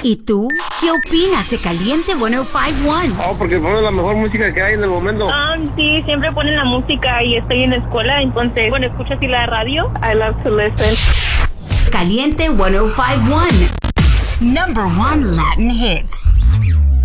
¿Y tú? ¿Qué opinas de Caliente 105.1? Oh, porque ponen la mejor música que hay en el momento. Sí, siempre ponen la música y estoy en la escuela, entonces, bueno, escucho así la radio. I love to listen. Caliente 105.1. Number 1 Latin hits.